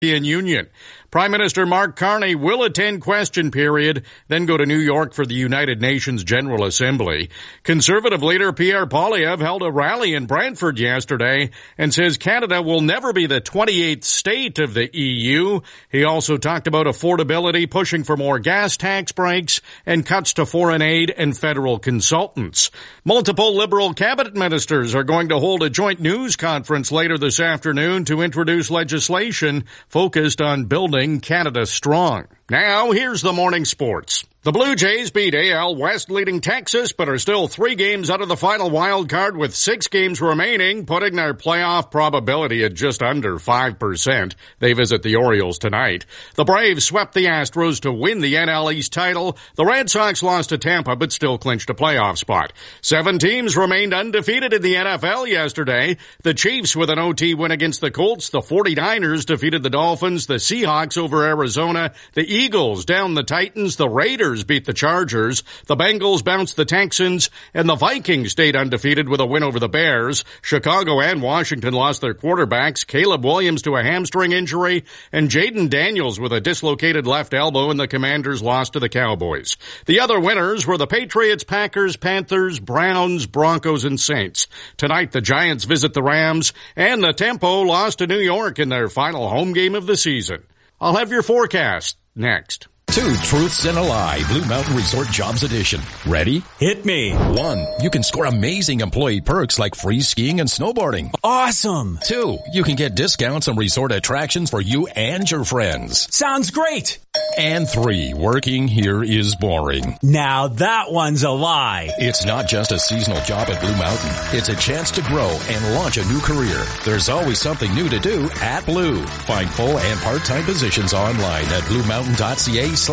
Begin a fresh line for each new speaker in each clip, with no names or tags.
Union. Prime Minister Mark Carney will attend question period, then go to New York for the United Nations General Assembly. Conservative leader Pierre Poilievre held a rally in Brantford yesterday and says Canada will never be the 28th state of the EU. He also talked about affordability, pushing for more gas tax breaks and cuts to foreign aid and federal consultants. Multiple Liberal cabinet ministers are going to hold a joint news conference later this afternoon to introduce legislation focused on building Canada strong. Now, here's the morning sports. The Blue Jays beat AL West leading Texas, but are still 3 games out of the final wild card with 6 games remaining, putting their playoff probability at just under 5%. They visit the Orioles tonight. The Braves swept the Astros to win the NL East title. The Red Sox lost to Tampa, but still clinched a playoff spot. 7 teams remained undefeated in the NFL yesterday. The Chiefs with an OT win against the Colts. The 49ers defeated the Dolphins. The Seahawks over Arizona. The Eagles down the Titans. The Raiders beat the Chargers. The Bengals bounced the Texans, and the Vikings stayed undefeated with a win over the Bears. Chicago and Washington lost their quarterbacks, Caleb Williams to a hamstring injury, and Jaden Daniels with a dislocated left elbow, and the Commanders lost to the Cowboys. The other winners were the Patriots, Packers, Panthers, Browns, Broncos, and Saints. Tonight, the Giants visit the Rams, and the Tempo lost to New York in their final home game of the season. I'll have your forecast next.
2 truths and a lie. Blue Mountain Resort Jobs Edition. Ready?
Hit me.
1. You can score amazing employee perks like free skiing and snowboarding.
Awesome.
2. You can get discounts on resort attractions for you and your friends.
Sounds great.
And 3. Working here is boring.
Now that one's a lie.
It's not just a seasonal job at Blue Mountain. It's a chance to grow and launch a new career. There's always something new to do at Blue. Find full and part-time positions online at bluemountain.ca/jobs.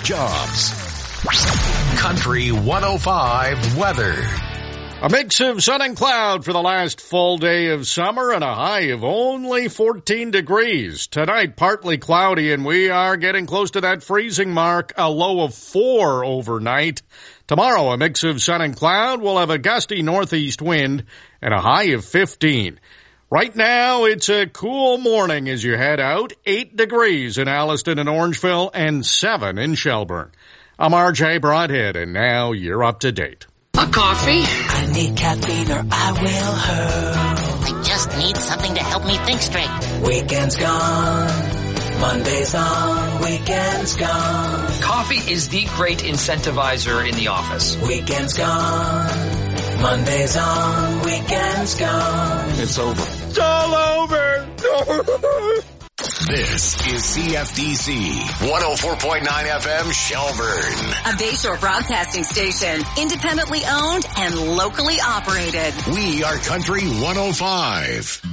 Country 105 weather.
A mix of sun and cloud for the last full day of summer and a high of only 14 degrees. Tonight, partly cloudy, and we are getting close to that freezing mark, a low of 4 overnight. Tomorrow, a mix of sun and cloud. We'll have a gusty northeast wind and a high of 15. Right now, it's a cool morning as you head out. 8 degrees in Alliston and Orangeville and 7 in Shelburne. I'm RJ Broadhead, and now you're up to date.
A coffee?
I need caffeine or I will hurl.
I just need something to help me think straight.
Weekend's gone. Monday's on. Weekend's gone.
Coffee is the great incentivizer in the office.
Weekend's gone. Monday's on. Weekend's gone.
It's over. It's all over.
This is CFDC 104.9 FM Shelburne.
A Bayshore broadcasting station, independently owned and locally operated.
We are Country 105.